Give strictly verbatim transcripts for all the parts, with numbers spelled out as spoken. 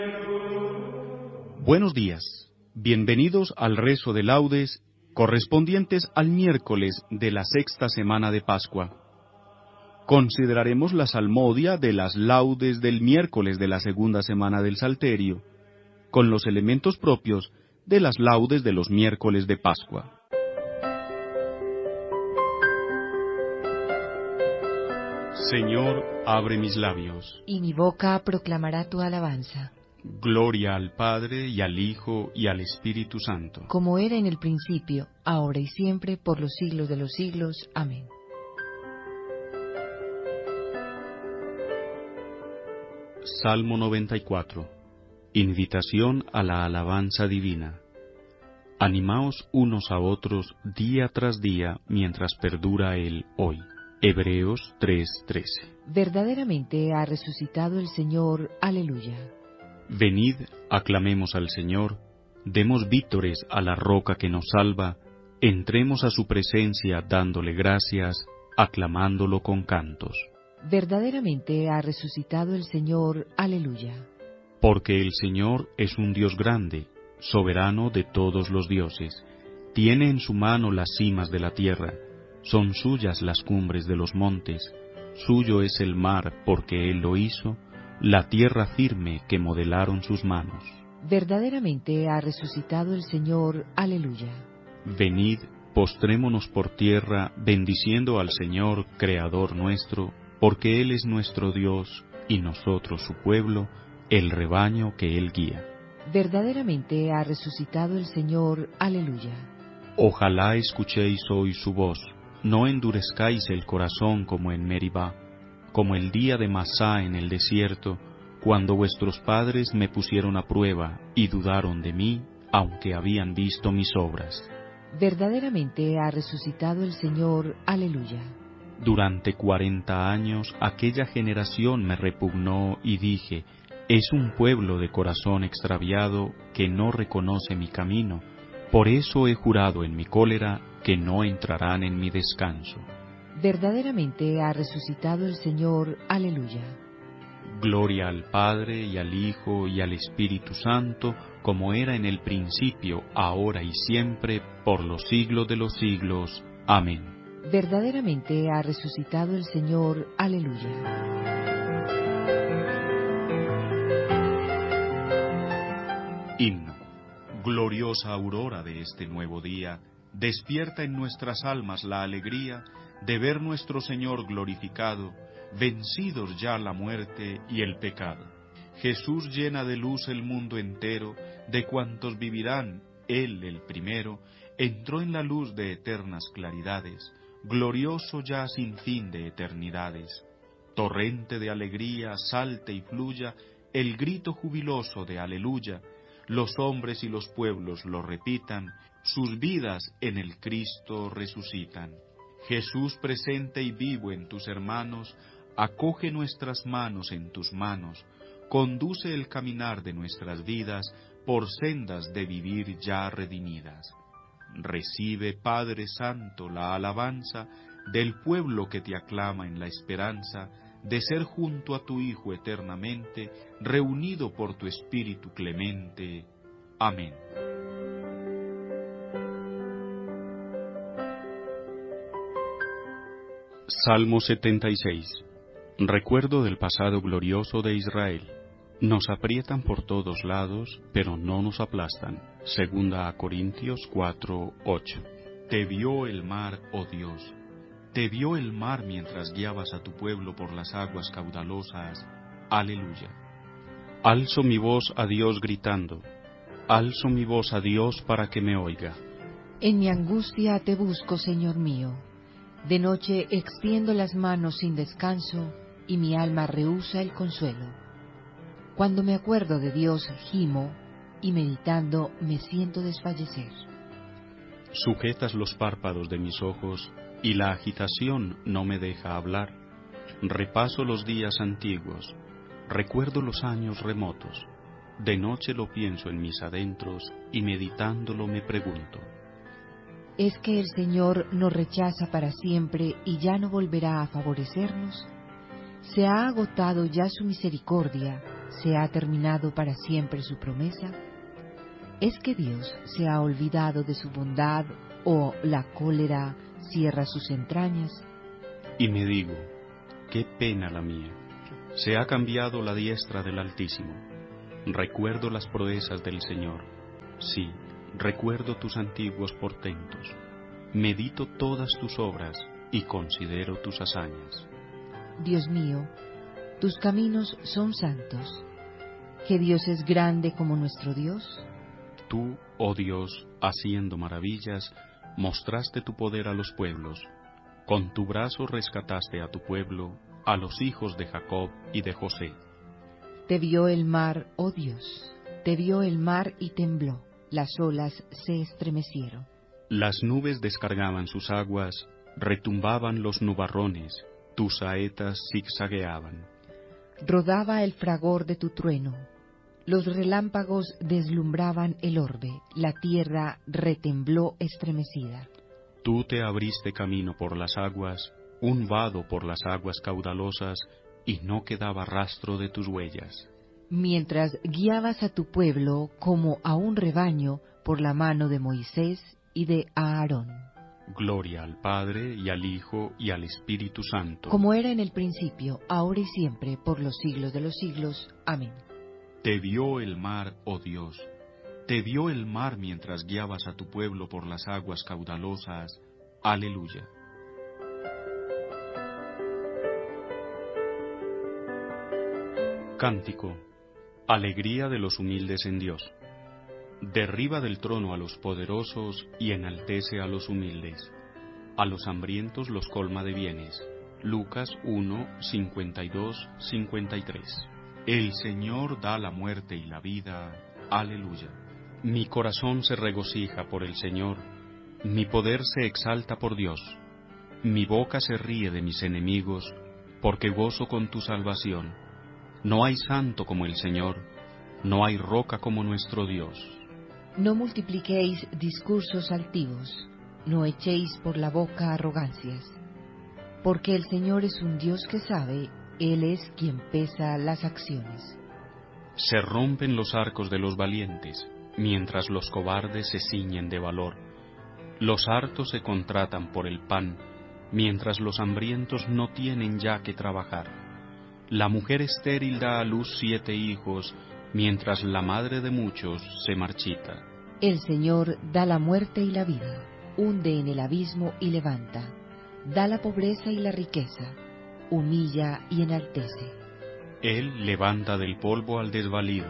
Buenos días, bienvenidos al rezo de laudes correspondientes al miércoles de la sexta semana de Pascua. Consideraremos la salmodia de las laudes del miércoles de la segunda semana del Salterio, con los elementos propios de las laudes de los miércoles de Pascua. Señor, abre mis labios, y mi boca proclamará tu alabanza. Gloria al Padre, y al Hijo, y al Espíritu Santo. Como era en el principio, ahora y siempre, por los siglos de los siglos. Amén. Salmo noventa y cuatro. Invitación a la alabanza divina. Animaos unos a otros día tras día, mientras perdura el hoy. Hebreos tres trece. Verdaderamente ha resucitado el Señor. Aleluya. Venid, aclamemos al Señor, demos vítores a la roca que nos salva, entremos a su presencia dándole gracias, aclamándolo con cantos. Verdaderamente ha resucitado el Señor. Aleluya. Porque el Señor es un Dios grande, soberano de todos los dioses. Tiene en su mano las cimas de la tierra, son suyas las cumbres de los montes, suyo es el mar porque Él lo hizo, la tierra firme que modelaron sus manos. Verdaderamente ha resucitado el Señor. Aleluya. Venid, postrémonos por tierra, bendiciendo al Señor, Creador nuestro, porque Él es nuestro Dios, y nosotros su pueblo, el rebaño que Él guía. Verdaderamente ha resucitado el Señor. Aleluya. Ojalá escuchéis hoy su voz, no endurezcáis el corazón como en Meribá, como el día de Masá en el desierto, cuando vuestros padres me pusieron a prueba y dudaron de mí, aunque habían visto mis obras. Verdaderamente ha resucitado el Señor. Aleluya. Durante cuarenta años aquella generación me repugnó y dije, es un pueblo de corazón extraviado que no reconoce mi camino, por eso he jurado en mi cólera que no entrarán en mi descanso. Verdaderamente ha resucitado el Señor. Aleluya. Gloria al Padre, y al Hijo, y al Espíritu Santo, como era en el principio, ahora y siempre, por los siglos de los siglos. Amén. Verdaderamente ha resucitado el Señor. Aleluya. Himno. Gloriosa aurora de este nuevo día, despierta en nuestras almas la alegría de ver nuestro Señor glorificado, vencidos ya la muerte y el pecado. Jesús llena de luz el mundo entero, de cuantos vivirán, Él el primero, entró en la luz de eternas claridades, glorioso ya sin fin de eternidades. Torrente de alegría, salte y fluya el grito jubiloso de aleluya, los hombres y los pueblos lo repitan, sus vidas en el Cristo resucitan. Jesús presente y vivo en tus hermanos, acoge nuestras manos en tus manos, conduce el caminar de nuestras vidas por sendas de vivir ya redimidas. Recibe, Padre Santo, la alabanza del pueblo que te aclama en la esperanza de ser junto a tu Hijo eternamente, reunido por tu Espíritu clemente. Amén. Salmo setenta y seis. Recuerdo del pasado glorioso de Israel. Nos aprietan por todos lados, pero no nos aplastan. Segunda a Corintios cuatro ocho. Te vio el mar, oh Dios. Te vio el mar mientras guiabas a tu pueblo por las aguas caudalosas. Aleluya. Alzo mi voz a Dios gritando. Alzo mi voz a Dios para que me oiga. En mi angustia te busco, Señor mío. De noche extiendo las manos sin descanso, y mi alma rehúsa el consuelo. Cuando me acuerdo de Dios, gimo, y meditando me siento desfallecer. Sujetas los párpados de mis ojos, y la agitación no me deja hablar. Repaso los días antiguos, recuerdo los años remotos. De noche lo pienso en mis adentros, y meditándolo me pregunto. ¿Es que el Señor nos rechaza para siempre y ya no volverá a favorecernos? ¿Se ha agotado ya su misericordia ¿Se ha terminado para siempre su promesa? ¿Es que Dios se ha olvidado de su bondad o la cólera cierra sus entrañas? Y me digo, qué pena la mía. Se ha cambiado la diestra del Altísimo. Recuerdo las proezas del Señor. Sí, recuerdo tus antiguos portentos. Medito todas tus obras y considero tus hazañas. Dios mío, tus caminos son santos. ¿Qué Dios es grande como nuestro Dios? Tú, oh Dios, haciendo maravillas, mostraste tu poder a los pueblos. Con tu brazo rescataste a tu pueblo, a los hijos de Jacob y de José. Te vio el mar, oh Dios, te vio el mar y tembló, las olas se estremecieron. Las nubes descargaban sus aguas, retumbaban los nubarrones, tus saetas zigzagueaban. Rodaba el fragor de tu trueno, los relámpagos deslumbraban el orbe, la tierra retembló estremecida. Tú te abriste camino por las aguas, un vado por las aguas caudalosas, y no quedaba rastro de tus huellas. Mientras guiabas a tu pueblo como a un rebaño por la mano de Moisés y de Aarón. Gloria al Padre, y al Hijo, y al Espíritu Santo. Como era en el principio, ahora y siempre, por los siglos de los siglos. Amén. Te vio el mar, oh Dios, te vio el mar mientras guiabas a tu pueblo por las aguas caudalosas. Aleluya. Cántico. Alegría de los humildes en Dios. Derriba del trono a los poderosos y enaltece a los humildes. A los hambrientos los colma de bienes. Lucas uno, cincuenta y dos, cincuenta y tres. El Señor da la muerte y la vida. Aleluya. Mi corazón se regocija por el Señor, mi poder se exalta por Dios. Mi boca se ríe de mis enemigos, porque gozo con tu salvación. No hay santo como el Señor, no hay roca como nuestro Dios. No multipliquéis discursos altivos, no echéis por la boca arrogancias, porque el Señor es un Dios que sabe, Él es quien pesa las acciones. Se rompen los arcos de los valientes, mientras los cobardes se ciñen de valor. Los hartos se contratan por el pan, mientras los hambrientos no tienen ya que trabajar. La mujer estéril da a luz siete hijos, mientras la madre de muchos se marchita. El Señor da la muerte y la vida, hunde en el abismo y levanta, da la pobreza y la riqueza, humilla y enaltece. Él levanta del polvo al desvalido,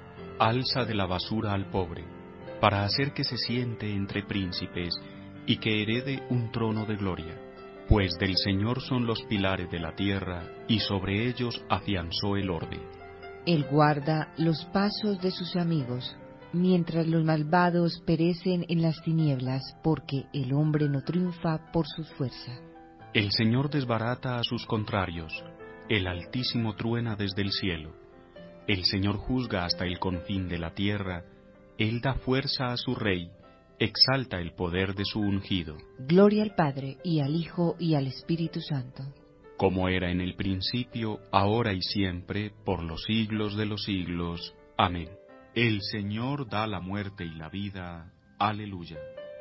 alza de la basura al pobre, para hacer que se siente entre príncipes y que herede un trono de gloria. Pues del Señor son los pilares de la tierra, y sobre ellos afianzó el orden. Él guarda los pasos de sus amigos, mientras los malvados perecen en las tinieblas, porque el hombre no triunfa por su fuerza. El Señor desbarata a sus contrarios, el Altísimo truena desde el cielo. El Señor juzga hasta el confín de la tierra, Él da fuerza a su rey, exalta el poder de su ungido. Gloria al Padre, y al Hijo, y al Espíritu Santo. Como era en el principio, ahora y siempre, por los siglos de los siglos. Amén. El Señor da la muerte y la vida. Aleluya.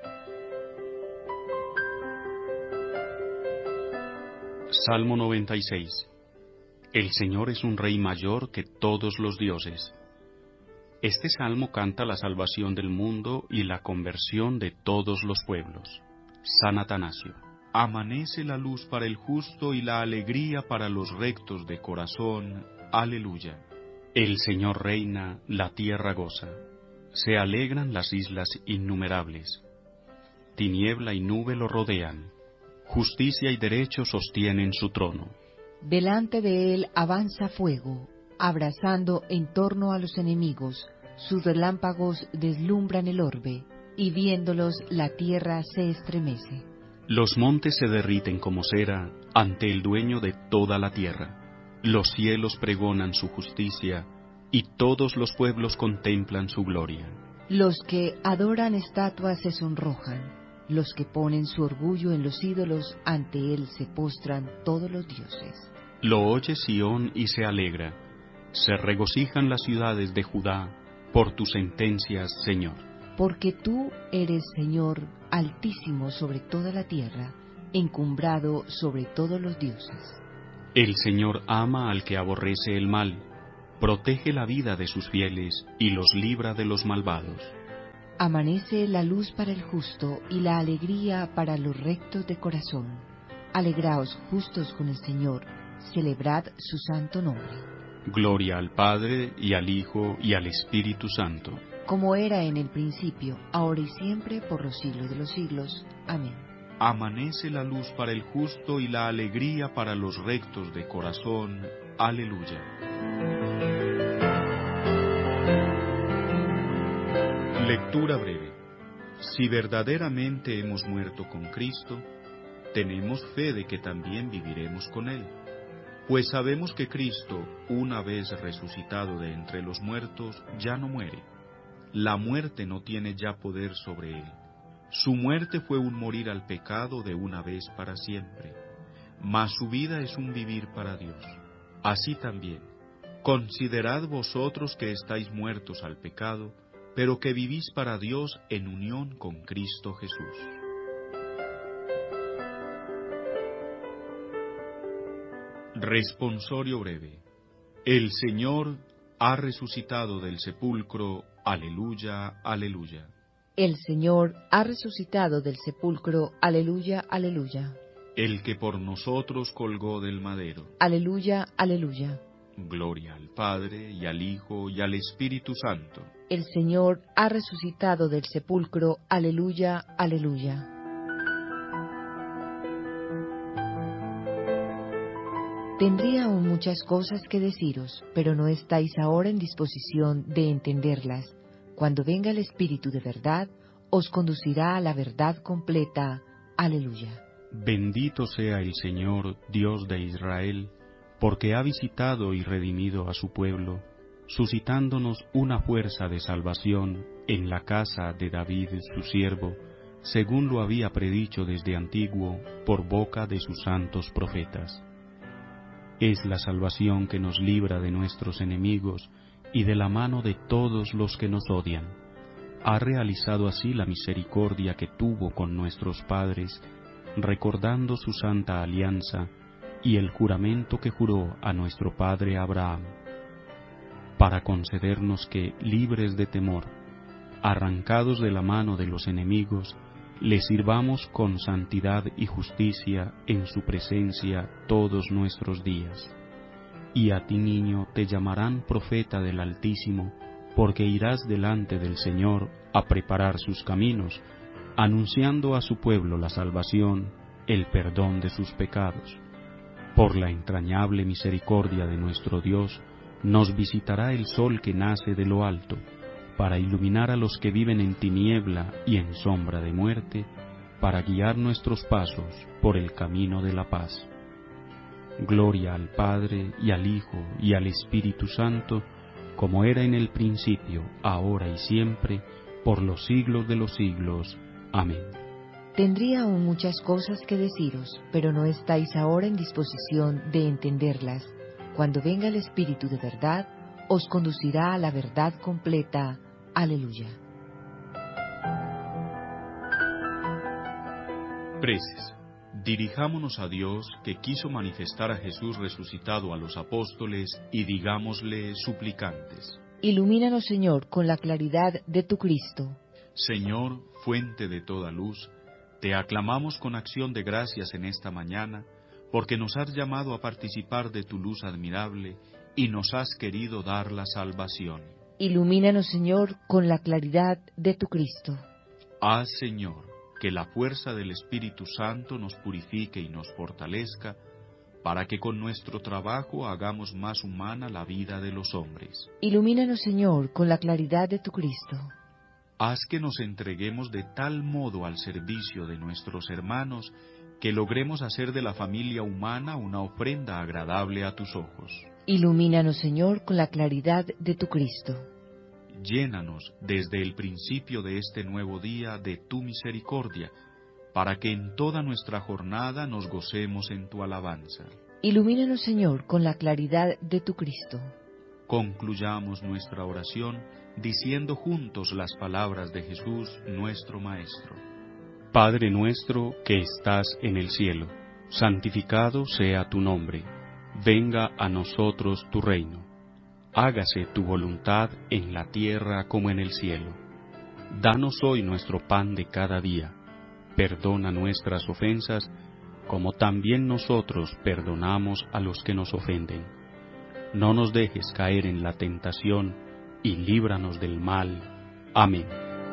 Salmo noventa y seis. El Señor es un Rey mayor que todos los dioses. Este salmo canta la salvación del mundo y la conversión de todos los pueblos. San Atanasio. Amanece la luz para el justo y la alegría para los rectos de corazón. Aleluya. El Señor reina, la tierra goza. Se alegran las islas innumerables. Tiniebla y nube lo rodean. Justicia y derecho sostienen su trono. Delante de él avanza fuego, abrazando en torno a los enemigos. Sus relámpagos deslumbran el orbe, y viéndolos la tierra se estremece. Los montes se derriten como cera ante el dueño de toda la tierra. Los cielos pregonan su justicia, y todos los pueblos contemplan su gloria. Los que adoran estatuas se sonrojan, los que ponen su orgullo en los ídolos, ante él se postran todos los dioses. Lo oye Sión y se alegra, Se regocijan las ciudades de Judá por tus sentencias, Señor. Porque tú eres, Señor, altísimo sobre toda la tierra, encumbrado sobre todos los dioses. El Señor ama al que aborrece el mal, protege la vida de sus fieles y los libra de los malvados. Amanece la luz para el justo y la alegría para los rectos de corazón. Alegraos justos con el Señor, celebrad su santo nombre. Gloria al Padre, y al Hijo, y al Espíritu Santo. Como era en el principio, ahora y siempre, por los siglos de los siglos. Amén. Amanece la luz para el justo y la alegría para los rectos de corazón. Aleluya. Lectura breve. Si verdaderamente hemos muerto con Cristo, tenemos fe de que también viviremos con Él. Pues sabemos que Cristo, una vez resucitado de entre los muertos, ya no muere. La muerte no tiene ya poder sobre Él. Su muerte fue un morir al pecado de una vez para siempre, mas su vida es un vivir para Dios. Así también, considerad vosotros que estáis muertos al pecado, pero que vivís para Dios en unión con Cristo Jesús. Responsorio breve. El Señor ha resucitado del sepulcro. Aleluya, aleluya. El Señor ha resucitado del sepulcro. Aleluya, aleluya. El que por nosotros colgó del madero. Aleluya, aleluya. Gloria al Padre, y al Hijo, y al Espíritu Santo. El Señor ha resucitado del sepulcro. Aleluya, aleluya. Tendría aún muchas cosas que deciros, pero no estáis ahora en disposición de entenderlas. Cuando venga el Espíritu de verdad, os conducirá a la verdad completa. Aleluya. Bendito sea el Señor, Dios de Israel, porque ha visitado y redimido a su pueblo, suscitándonos una fuerza de salvación en la casa de David su siervo, según lo había predicho desde antiguo por boca de sus santos profetas. Es la salvación que nos libra de nuestros enemigos y de la mano de todos los que nos odian. Ha realizado así la misericordia que tuvo con nuestros padres, recordando su santa alianza y el juramento que juró a nuestro padre Abraham, para concedernos que, libres de temor, arrancados de la mano de los enemigos, le sirvamos con santidad y justicia en su presencia todos nuestros días. Y a ti, niño, te llamarán profeta del Altísimo, porque irás delante del Señor a preparar sus caminos, anunciando a su pueblo la salvación, el perdón de sus pecados. Por la entrañable misericordia de nuestro Dios, nos visitará el sol que nace de lo alto, para iluminar a los que viven en tiniebla y en sombra de muerte, para guiar nuestros pasos por el camino de la paz. Gloria al Padre, y al Hijo, y al Espíritu Santo, como era en el principio, ahora y siempre, por los siglos de los siglos. Amén. Tendría aún muchas cosas que deciros, pero no estáis ahora en disposición de entenderlas. Cuando venga el Espíritu de verdad, os conducirá a la verdad completa. Aleluya. Preces. Dirijámonos a Dios, que quiso manifestar a Jesús resucitado a los apóstoles, y digámosle suplicantes: Ilumínanos, Señor, con la claridad de tu Cristo. Señor, fuente de toda luz, te aclamamos con acción de gracias en esta mañana, porque nos has llamado a participar de tu luz admirable, y nos has querido dar la salvación. Ilumínanos, Señor, con la claridad de tu Cristo. Haz, Señor, que la fuerza del Espíritu Santo nos purifique y nos fortalezca, para que con nuestro trabajo hagamos más humana la vida de los hombres. Ilumínanos, Señor, con la claridad de tu Cristo. Haz que nos entreguemos de tal modo al servicio de nuestros hermanos, que logremos hacer de la familia humana una ofrenda agradable a tus ojos. Ilumínanos, Señor, con la claridad de tu Cristo. Llénanos desde el principio de este nuevo día de tu misericordia, para que en toda nuestra jornada nos gocemos en tu alabanza. Ilumínanos, Señor, con la claridad de tu Cristo. concluyamos nuestra oración diciendo juntos las palabras de Jesús, nuestro Maestro. Padre nuestro que estás en el cielo, santificado sea tu nombre. Venga a nosotros tu reino. Hágase tu voluntad en la tierra como en el cielo. Danos hoy nuestro pan de cada día. Perdona nuestras ofensas, como también nosotros perdonamos a los que nos ofenden. No nos dejes caer en la tentación, y líbranos del mal. Amén.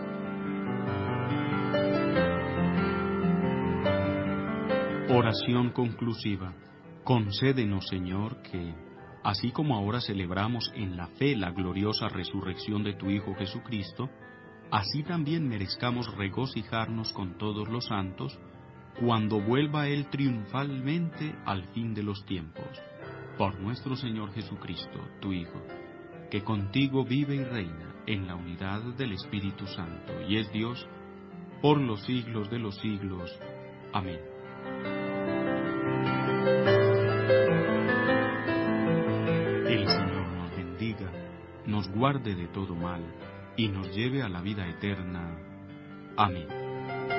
Oración conclusiva. Concédenos, Señor, que, así como ahora celebramos en la fe la gloriosa resurrección de tu Hijo Jesucristo, así también merezcamos regocijarnos con todos los santos, cuando vuelva Él triunfalmente al fin de los tiempos. Por nuestro Señor Jesucristo, tu Hijo, que contigo vive y reina en la unidad del Espíritu Santo, y es Dios por los siglos de los siglos. Amén. El Señor nos bendiga, nos guarde de todo mal, y nos lleve a la vida eterna. Amén.